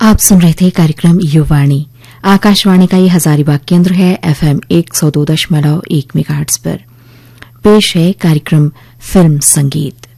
आप सुन रहे थे कार्यक्रम युवाणी। आकाशवाणी का ये हजारीबाग केंद्र है FM 102.1 मेगाहर्ट्ज पर। पेश है कार्यक्रम फिल्म संगीत।